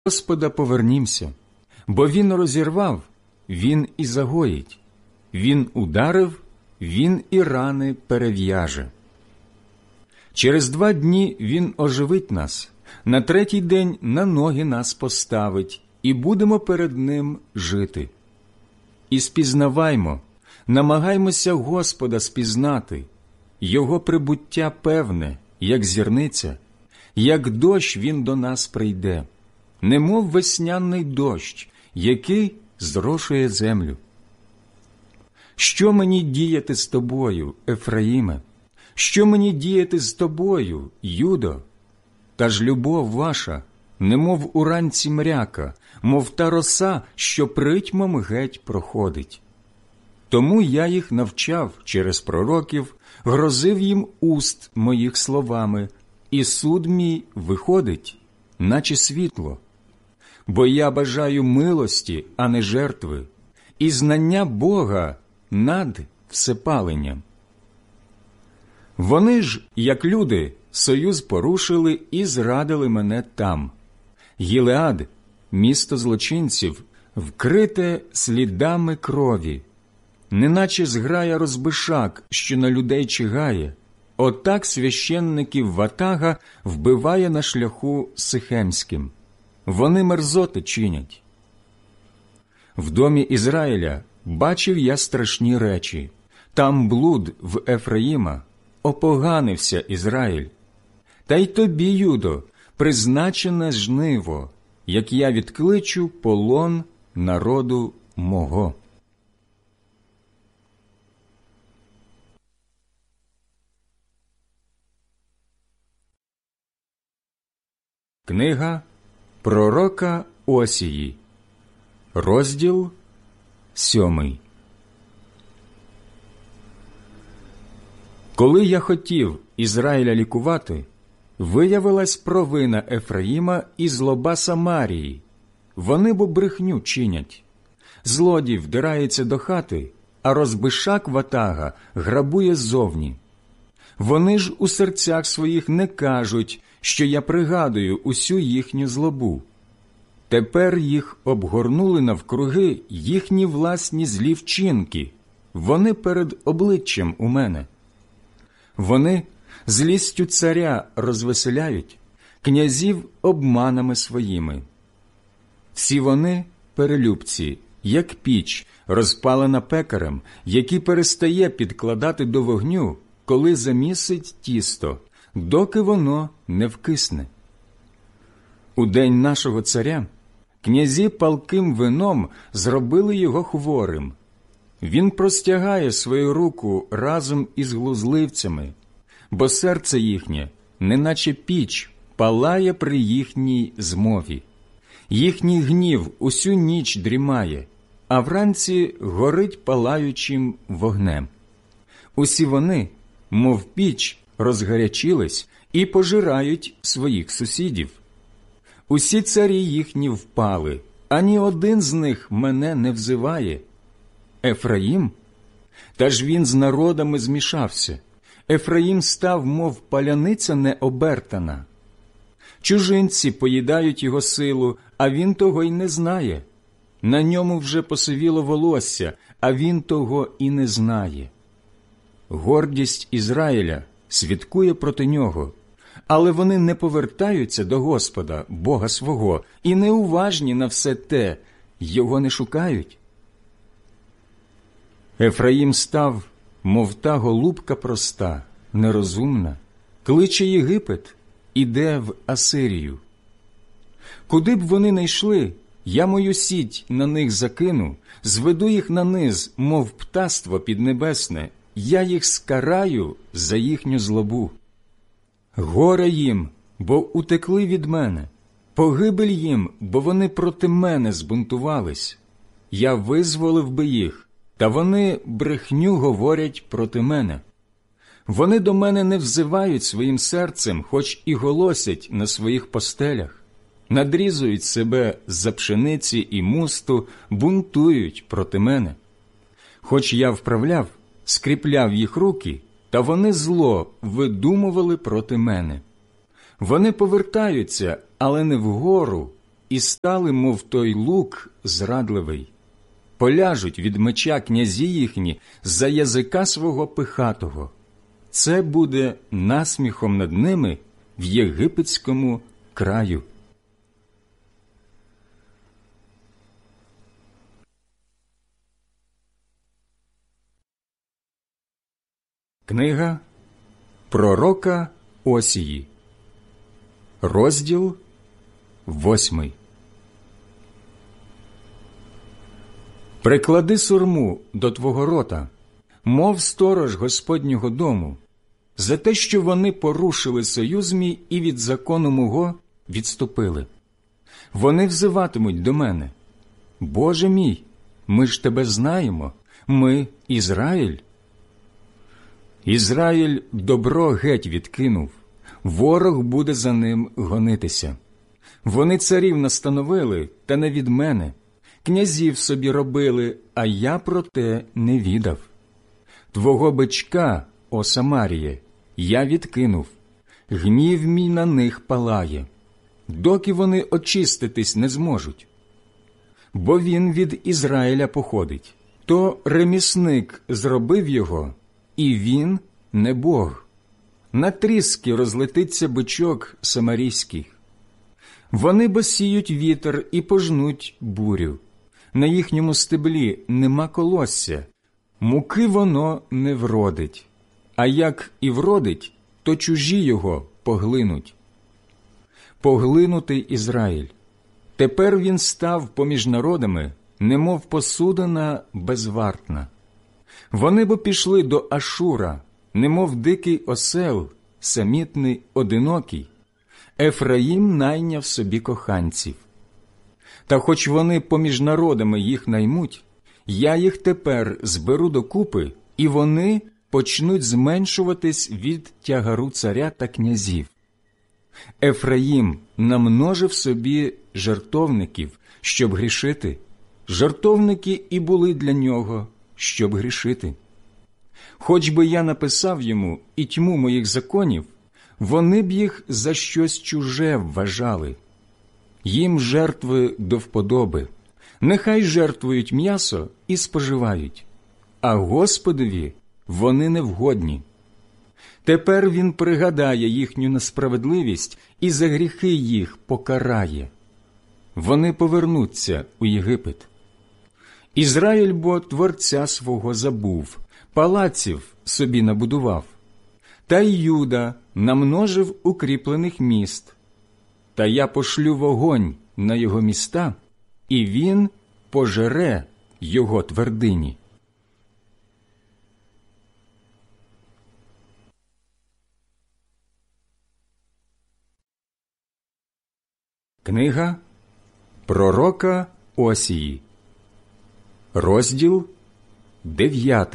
Господа повернімся, бо Він розірвав, Він і загоїть, Він ударив, Він і рани перев'яже. Через 2 дні Він оживить нас, на 3-й день на ноги нас поставить, і будемо перед Ним жити. І спізнаваймо, намагаймося Господа спізнати, Його прибуття певне, як зірниця, як дощ Він до нас прийде, немов весняний дощ, який зрошує землю. Що мені діяти з тобою, Ефраїме? Що мені діяти з тобою, Юдо? Та ж любов ваша, немов уранці мряка, мов та роса, що притьмом геть проходить. Тому я їх навчав через пророків, грозив їм уст моїх словами, і суд мій виходить, наче світло. Бо я бажаю милості, а не жертви, і знання Бога над всепаленням. Вони ж, як люди, союз порушили і зрадили мене там. Гілеад, місто злочинців, вкрите слідами крові, неначе зграя розбишак, що на людей чигає. Отак священників ватага вбиває на шляху Сихемським. Вони мерзоти чинять. В домі Ізраїля бачив я страшні речі. Там блуд в Ефраїма, опоганився Ізраїль. Та й тобі, Юдо, призначене жниво, як я відкличу полон народу мого. Книга пророка Осії, розділ 7. Коли я хотів Ізраїля лікувати, виявилась провина Ефраїма і злоба Самарії. Вони бо брехню чинять. Злодій вдирається до хати, а розбишак ватага грабує ззовні. Вони ж у серцях своїх не кажуть, що я пригадую усю їхню злобу. Тепер їх обгорнули навкруги їхні власні злі вчинки. Вони перед обличчям у мене. Вони злістю царя розвеселяють, князів обманами своїми. Всі вони перелюбці, як піч, розпалена пекарем, який перестає підкладати до вогню, коли замісить тісто, доки воно не вкисне. У день нашого царя князі палким вином зробили його хворим. Він простягає свою руку разом із глузливцями, бо серце їхнє, неначе піч, палає при їхній змові. Їхній гнів усю ніч дрімає, а вранці горить палаючим вогнем. Усі вони, мов піч, розгарячились і пожирають своїх сусідів. Усі царі їхні впали, ані один з них мене не взиває. Ефраїм? Та ж він з народами змішався. Ефраїм став, мов паляниця необертана. Чужинці поїдають його силу, а він того й не знає. На ньому вже посивіло волосся, а він того і не знає. Гордість Ізраїля свідкує проти нього, але вони не повертаються до Господа, Бога свого, і неуважні на все те, його не шукають. Ефраїм став, мов та голубка проста, нерозумна, кличе Єгипет, іде в Асирію. Куди б вони не йшли, я мою сіть на них закину, зведу їх на низ, мов птаство піднебесне, я їх скараю за їхню злобу. Горе їм, бо утекли від мене, погибель їм, бо вони проти мене збунтувались. Я визволив би їх, та вони брехню говорять проти мене. Вони до мене не взивають своїм серцем, хоч і голосять на своїх постелях. Надрізують себе з-за пшениці і мусту, бунтують проти мене. Хоч я вправляв, скріпляв їх руки, та вони зло видумували проти мене. Вони повертаються, але не вгору, і стали, мов той лук зрадливий. Поляжуть від меча князі їхні за язика свого пихатого. Це буде насміхом над ними в єгипетському краю. Книга пророка Осії, розділ 8. «Приклади сурму до твого рота, мов сторож Господнього дому, за те, що вони порушили союз мій і від закону мого відступили. Вони взиватимуть до мене: Боже мій, ми ж тебе знаємо, ми Ізраїль. Ізраїль добро геть відкинув, ворог буде за ним гонитися. Вони царів настановили, та не від мене, князів собі робили, а я про те не відав. Твого бичка, о Самаріє, я відкинув, гнів мій на них палає, доки вони очиститись не зможуть. Бо він від Ізраїля походить, то ремісник зробив його, і він не Бог. На тріски розлетиться бичок самарійський. Вони бо сіють вітер і пожнуть бурю. На їхньому стеблі нема колосся, муки воно не вродить. А як і вродить, то чужі його поглинуть. Поглинутий Ізраїль. Тепер він став поміж народами, немов посудина безвартна. Вони бо пішли до Ашура, немов дикий осел, самітний, одинокий. Ефраїм найняв собі коханців. Та хоч вони поміж народами їх наймуть, я їх тепер зберу докупи, і вони почнуть зменшуватись від тягару царя та князів. Ефраїм намножив собі жертовників, щоб грішити. Жертовники і були для нього, щоб грішити. Хоч би я написав йому і тьму моїх законів, вони б їх за щось чуже вважали. Їм жертви до вподоби, нехай жертвують м'ясо і споживають, а Господові вони невгодні. Тепер він пригадає їхню несправедливість і за гріхи їх покарає. Вони повернуться у Єгипет. Ізраїль бо Творця свого забув, палаців собі набудував. Та й Юда намножив укріплених міст. Та я пошлю вогонь на його міста, і він пожере його твердині. Книга пророка Осії, розділ 9.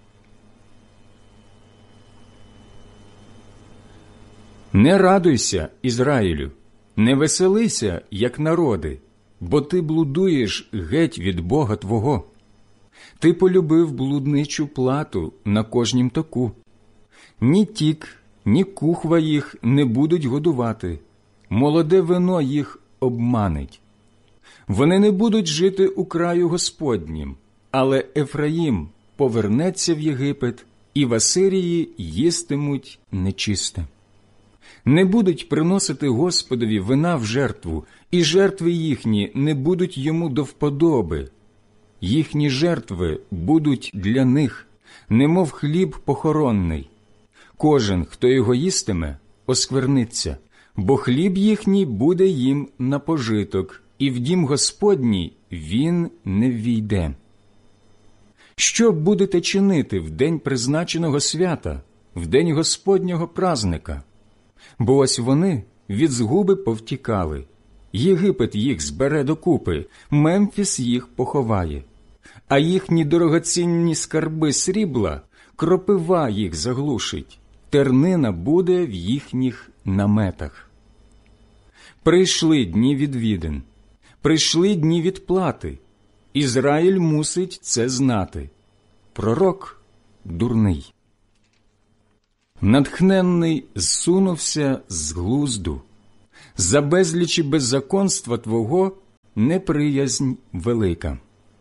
Не радуйся, Ізраїлю, не веселися, як народи, бо ти блудуєш геть від Бога твого. Ти полюбив блудничу плату на кожнім току. Ні тік, ні кухва їх не будуть годувати, молоде вино їх обманить. Вони не будуть жити у краю Господнім, але Ефраїм повернеться в Єгипет, і в Асирії їстимуть нечисте. Не будуть приносити Господові вина в жертву, і жертви їхні не будуть йому до вподоби. Їхні жертви будуть для них, немов хліб похоронний. Кожен, хто його їстиме, оскверниться, бо хліб їхній буде їм на пожиток, і в дім Господній він не ввійде. Що будете чинити в день призначеного свята, в день Господнього празника? Бо ось вони від згуби повтікали. Єгипет їх збере докупи, Мемфіс їх поховає. А їхні дорогоцінні скарби срібла, кропива їх заглушить, тернина буде в їхніх наметах. Прийшли дні відвідин, прийшли дні відплати. Ізраїль мусить це знати. Пророк дурний. Натхненний зсунувся з глузду. За безлічі беззаконства твого неприязнь велика.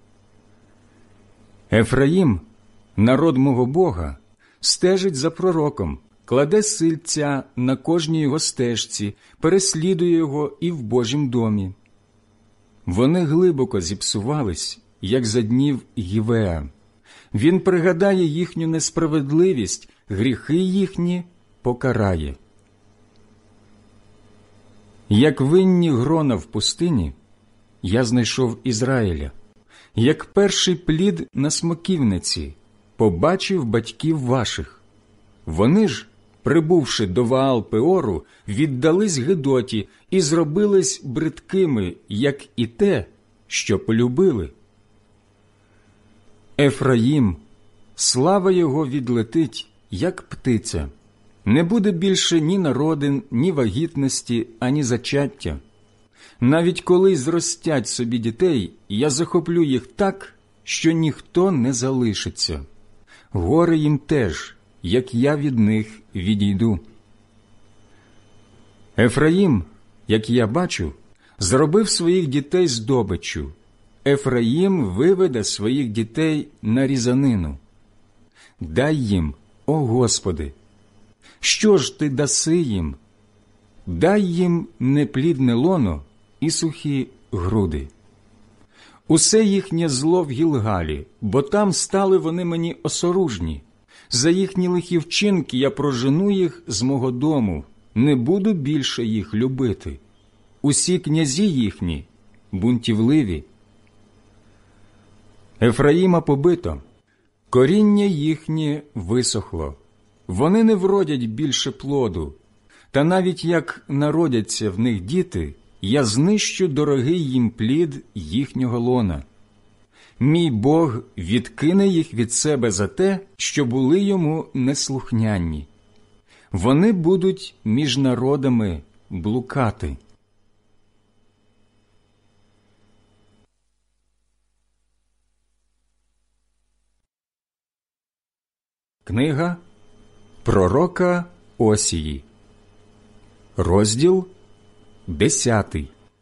Ефраїм, народ мого Бога, стежить за пророком, кладе сильця на кожній його стежці, переслідує його і в Божім домі. Вони глибоко зіпсувались, як за днів Гівеа. Він пригадає їхню несправедливість, гріхи їхні покарає. Як винні грона в пустині, я знайшов Ізраїля, як перший плід на смоківниці, побачив батьків ваших. Вони ж, прибувши до Ваал-Пеору, віддались Гидоті і зробились бридкими, як і те, що полюбили. Ефраїм, слава його відлетить, як птиця. Не буде більше ні народин, ні вагітності, ані зачаття. Навіть коли зростять собі дітей, я захоплю їх так, що ніхто не залишиться. Горе їм теж, як я від них відійду. Ефраїм, як я бачу, зробив своїх дітей здобиччю. Ефраїм виведе своїх дітей на різанину. Дай їм, о Господи! Що ж ти даси їм? Дай їм неплідне лоно і сухі груди. Усе їхнє зло в Гілгалі, бо там стали вони мені осоружні. За їхні лихі вчинки я прожену їх з мого дому, не буду більше їх любити. Усі князі їхні бунтівливі. Ефраїма побито, коріння їхнє висохло. Вони не вродять більше плоду, та навіть як народяться в них діти, я знищу дорогий їм плід їхнього лона. Мій Бог відкине їх від себе за те, що були йому неслухняні. Вони будуть між народами блукати. Книга пророка Осії, розділ 10.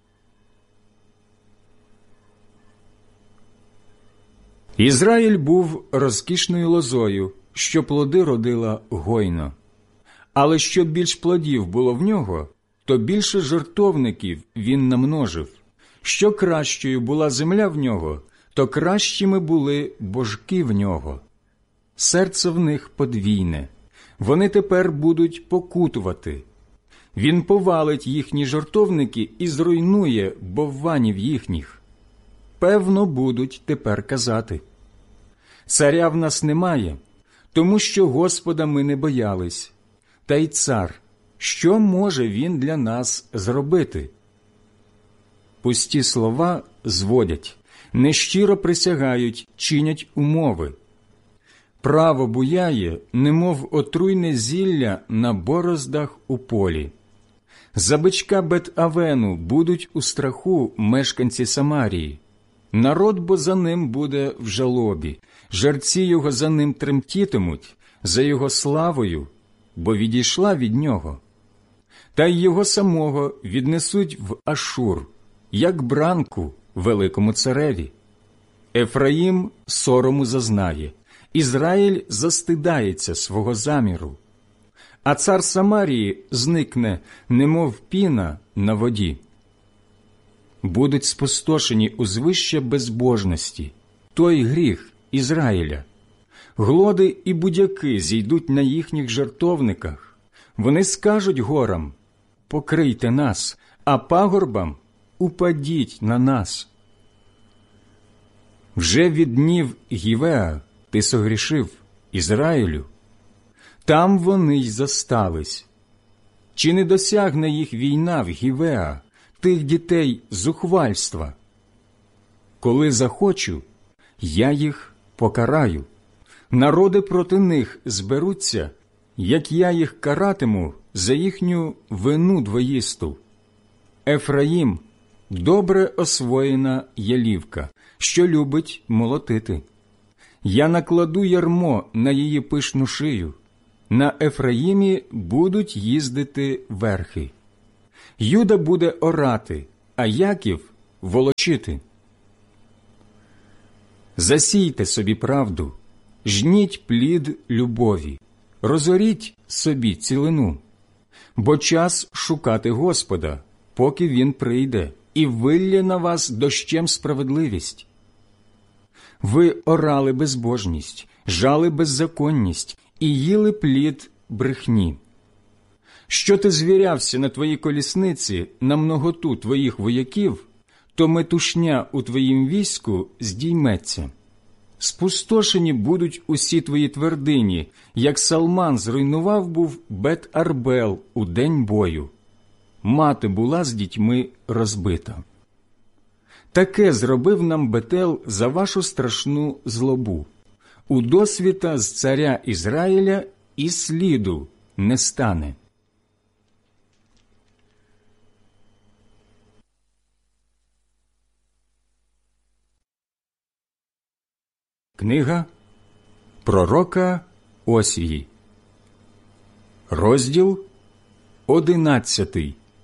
Ізраїль був розкішною лозою, що плоди родила гойно. Але що більш плодів було в нього, то більше жертовників він намножив. Що кращою була земля в нього, то кращими були божки в нього. Серце в них подвійне, вони тепер будуть покутувати. Він повалить їхні жертовники і зруйнує бовванів їхніх. Певно, будуть тепер казати: царя в нас немає, тому що Господа ми не боялись. Та й цар, що може він для нас зробити? Пусті слова зводять, нещиро присягають, чинять умови. Право буяє, немов отруйне зілля на бороздах у полі. За бичка Бет-Авену будуть у страху мешканці Самарії. Народ бо за ним буде в жалобі, жерці його за ним тремтітимуть, за його славою, бо відійшла від нього. Та й його самого віднесуть в Ашур, як бранку великому цареві. Ефраїм сорому зазнає, Ізраїль застидається свого заміру, а цар Самарії зникне, немов піна на воді. Будуть спустошені узвища безбожності, той гріх Ізраїля. Глоди і будяки зійдуть на їхніх жертовниках. Вони скажуть горам: покрийте нас, а пагорбам упадіть на нас. Вже від днів Гівеа ти согрішив, Ізраїлю. Там вони й зостались. Чи не досягне їх війна в Гівеа, тих дітей зухвальства? Коли захочу, я їх покараю. Народи проти них зберуться, як я їх каратиму за їхню вину двоїсту. Ефраїм – добре освоєна ялівка, що любить молотити. Я накладу ярмо на її пишну шию, на Ефраїмі будуть їздити верхи. Юда буде орати, а Яків – волочити. Засійте собі правду, жніть плід любові, розоріть собі цілину, бо час шукати Господа, поки Він прийде, і виллє на вас дощем справедливість. Ви орали безбожність, жали беззаконність і їли плід брехні. Що ти звірявся на твоїй колісниці на многоту твоїх вояків, то метушня у твоїм війську здійметься. Спустошені будуть усі твої твердині, як Салман зруйнував був Бет-Арбел у день бою. Мати була з дітьми розбита. Таке зробив нам Бетел за вашу страшну злобу. У досвіта з царя Ізраїля і сліду не стане. Книга пророка Осії, розділ 11.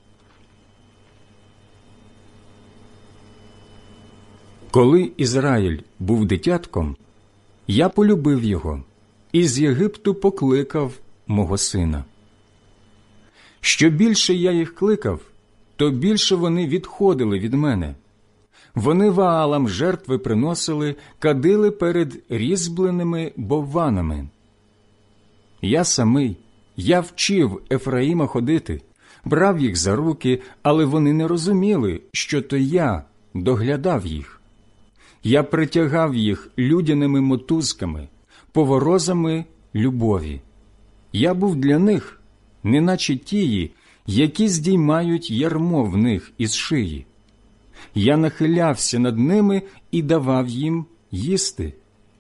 Коли Ізраїль був дитятком, я полюбив його і з Єгипту покликав мого сина. Що більше я їх кликав, то більше вони відходили від мене. Вони Ваалам жертви приносили, кадили перед різьбленими бовванами. Я самий, я вчив Ефраїма ходити, брав їх за руки, але вони не розуміли, що то я доглядав їх. Я притягав їх людяними мотузками, поворозами любові. Я був для них, неначе тії, які здіймають ярмо в них із шиї. Я нахилявся над ними і давав їм їсти.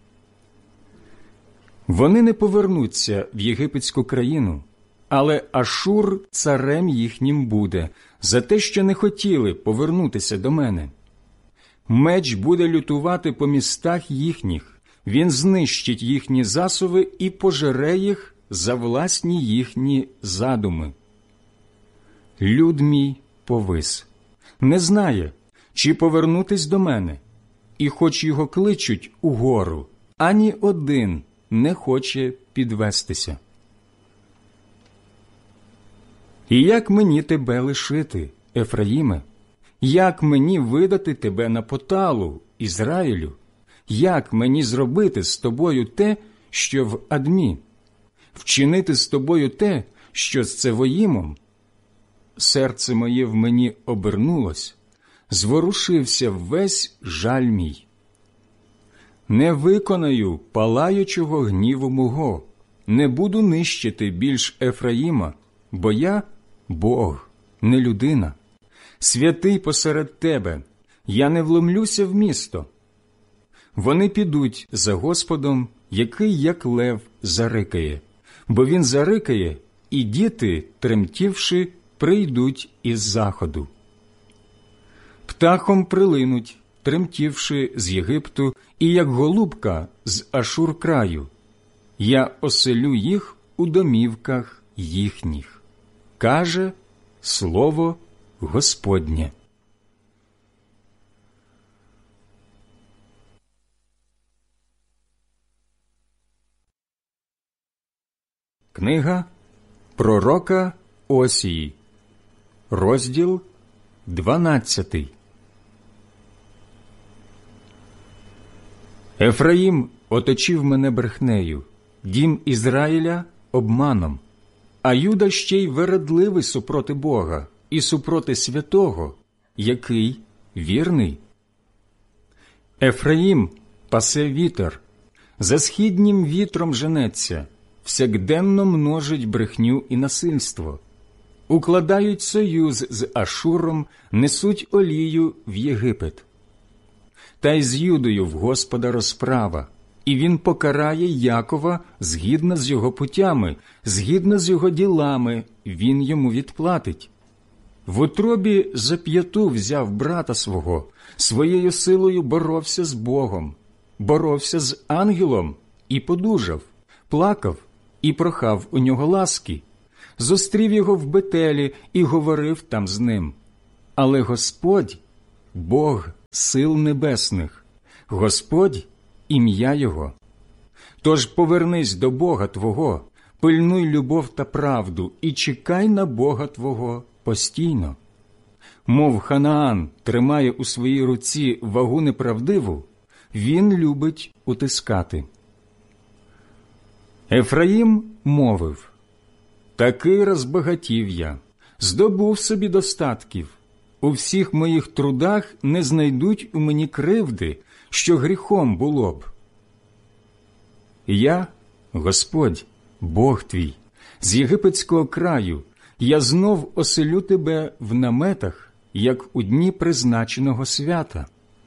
Вони не повернуться в єгипетську країну, але Ашур царем їхнім буде за те, що не хотіли повернутися до мене. Меч буде лютувати по містах їхніх, він знищить їхні засови і пожере їх за власні їхні задуми. Люд мій повис, не знає, чи повернутись до мене, і хоч його кличуть угору, ані один не хоче підвестися. І як мені тебе лишити, Ефраїме? Як мені видати тебе на поталу, Ізраїлю? Як мені зробити з тобою те, що в Адмі? Вчинити з тобою те, що з Цевоїмом? Серце моє в мені обернулось, зворушився весь жаль мій. Не виконаю палаючого гніву мого, не буду нищити більш Ефраїма, бо я – Бог, не людина. Святий посеред тебе, я не вломлюся в місто. Вони підуть за Господом, який, як лев, зарикає, бо він зарикає, і діти, тремтівши, прийдуть із заходу. Птахом прилинуть, тремтівши з Єгипту, і як голубка з Ашур краю. Я оселю їх у домівках їхніх. Каже слово Господнє. Книга пророка Осії, розділ 12. Ефраїм оточив мене брехнею, дім Ізраїля – обманом, а Юда ще й вередливий супроти Бога і супроти святого, який вірний. Ефраїм пасе вітер, за східнім вітром женеться, всякденно множить брехню і насильство. Укладають союз з Ашуром, несуть олію в Єгипет. Та й з Юдою в Господа розправа, і він покарає Якова згідно з його путями, згідно з його ділами, він йому відплатить. В утробі за п'яту взяв брата свого, своєю силою боровся з Богом, боровся з ангелом і подужав, плакав і прохав у нього ласки. зустрів його в Бетелі і говорив там з ним. Але Господь – Бог сил небесних, Господь – ім'я Його. Тож повернись до Бога твого, пильнуй любов та правду і чекай на Бога твого постійно. Мов Ханаан тримає у своїй руці вагу неправдиву, він любить утискати. Ефраїм мовив: «Таки розбагатів я, здобув собі достатків, у всіх моїх трудах не знайдуть у мені кривди, що гріхом було б. Я, Господь, Бог твій, з єгипетського краю, я знов оселю тебе в наметах, як у дні призначеного свята.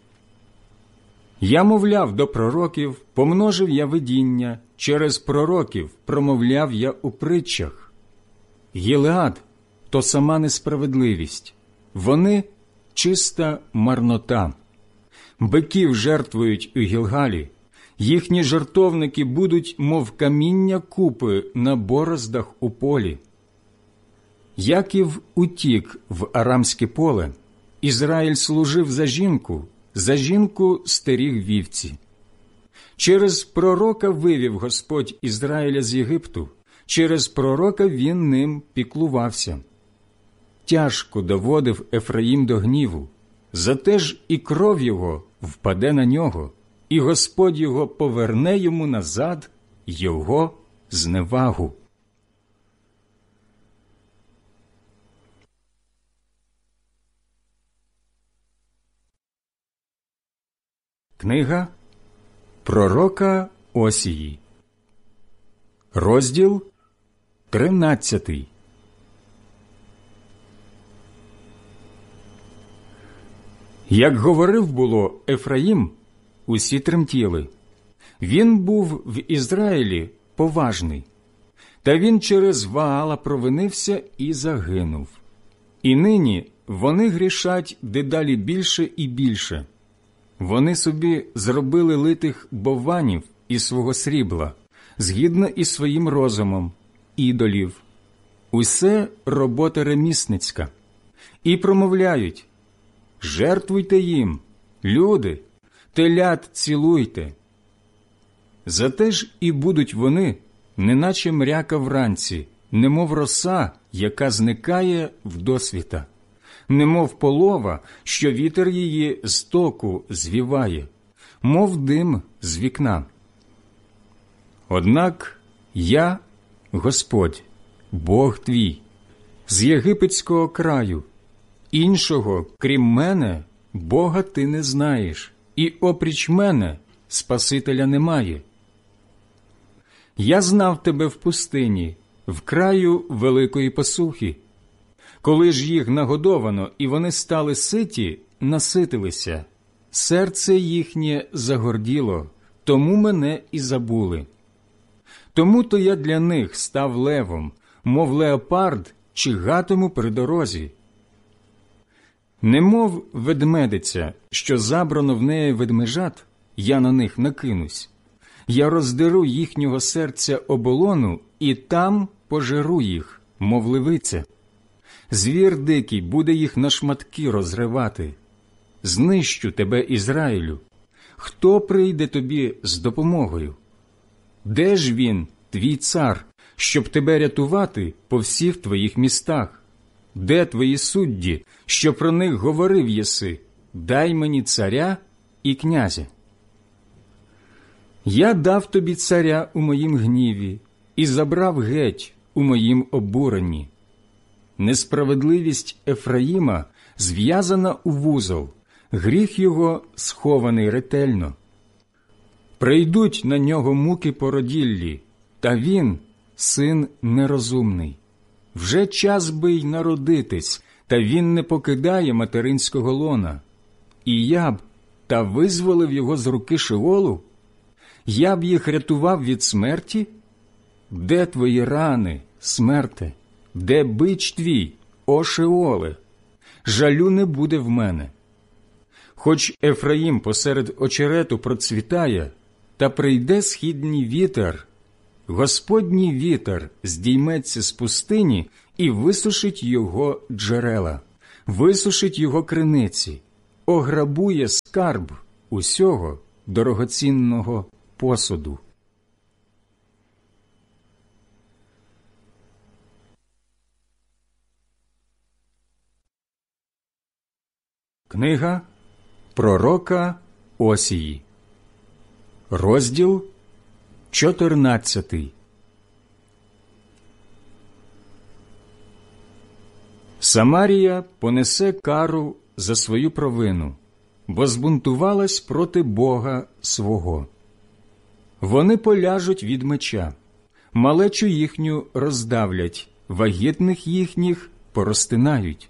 Я мовляв до пророків, помножив я видіння, через пророків промовляв я у притчах. Гілеад – то сама несправедливість, вони – чиста марнота. Биків жертвують у Гілгалі, їхні жертовники будуть, мов каміння купи на бороздах у полі. Яків утік в арамське поле, Ізраїль служив за жінку стеріг вівці. Через пророка вивів Господь Ізраїля з Єгипту, через пророка він ним піклувався. Тяжко доводив Ефраїм до гніву, зате ж і кров його впаде на нього, і Господь його поверне йому назад, його зневагу». Книга пророка Осії, розділ 13. Як говорив було Ефраїм, усі тремтіли. Він був в Ізраїлі поважний, та він через Ваала провинився і загинув. І нині вони грішать дедалі більше і більше. Вони собі зробили литих бованів із свого срібла, згідно із своїм розумом, ідолів. Усе робота ремісницька. І промовляють: «Жертвуйте їм, люди, телят цілуйте». Зате ж і будуть вони, неначе мряка вранці, немов роса, яка зникає вдосвіта, немов полова, що вітер її з току звіває, мов дим з вікна. Однак я, Господь, Бог твій, з єгипетського краю, іншого, крім мене, Бога ти не знаєш, і опріч мене Спасителя немає. Я знав тебе в пустині, в краю великої посухи. Коли ж їх нагодовано, і вони стали ситі, наситилися, серце їхнє загорділо, тому мене і забули. Тому-то я для них став левом, мов леопард, чигатиму при дорозі. Немов ведмедиця, що забрано в неї ведмежат, я на них накинусь. Я роздеру їхнього серця оболону, і там пожеру їх, мов левиця. Звір дикий буде їх на шматки розривати. Знищу тебе, Ізраїлю. Хто прийде тобі з допомогою? Де ж він, твій цар, щоб тебе рятувати по всіх твоїх містах? Де твої судді, що про них говорив єси? Дай мені царя і князя. Я дав тобі царя у моїм гніві і забрав геть у моїм обуренні. Несправедливість Ефраїма зв'язана у вузол, гріх його схований ретельно. Прийдуть на нього муки породіллі, та він – син нерозумний. Вже час би й народитись, та він не покидає материнського лона. І я б та визволив його з руки Шеолу? Я б їх рятував від смерті? Де твої рани, смерте? Де бич твій, о Шеоле? Жалю не буде в мене. Хоч Ефраїм посеред очерету процвітає, та прийде східній вітер, Господній вітер здійметься з пустині і висушить його джерела, висушить його криниці, ограбує скарб усього дорогоцінного посуду. Книга пророка Осії, розділ 14. Самарія понесе кару за свою провину, бо збунтувалась проти Бога свого. Вони поляжуть від меча, малечу їхню роздавлять, вагітних їхніх порозтинають.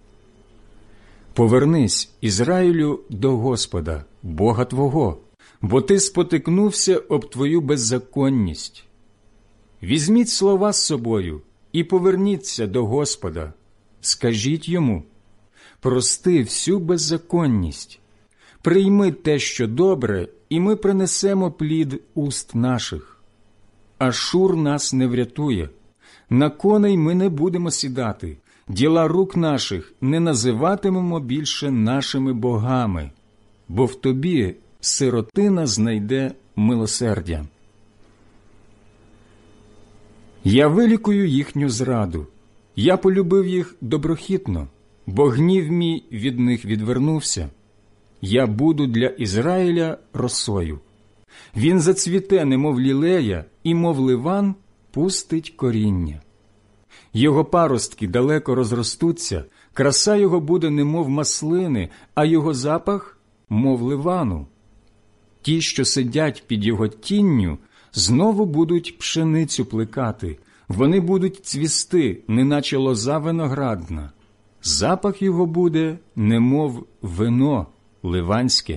Повернись, Ізраїлю, до Господа, Бога твого, бо ти спотикнувся об твою беззаконність. Візьміть слова з собою і поверніться до Господа. Скажіть йому: прости всю беззаконність, прийми те, що добре, і ми принесемо плід уст наших. Ашур нас не врятує, на коней ми не будемо сідати, діла рук наших не називатимемо більше нашими богами, бо в тобі сиротина знайде милосердя. Я вилікую їхню зраду, я полюбив їх доброхітно, бо гнів мій від них відвернувся. Я буду для Ізраїля росою. Він зацвіте, немов лілея, і, мов ливан, пустить коріння. Його паростки далеко розростуться, краса його буде немов маслини, а його запах – мов ливану. Ті, що сидять під його тінню, знову будуть пшеницю плекати, вони будуть цвісти, неначе лоза виноградна. Запах його буде немов вино ливанське.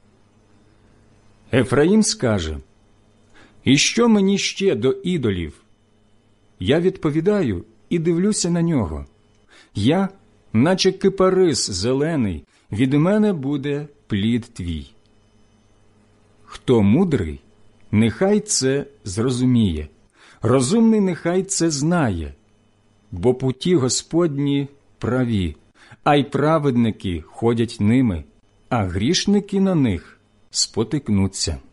Ефраїм скаже: «І що мені ще до ідолів?» Я відповідаю і дивлюся на нього. Я, наче кипарис зелений, від мене буде плід твій. Хто мудрий, нехай це зрозуміє, розумний нехай це знає, бо путі Господні праві, а й праведники ходять ними, а грішники на них спотикнуться.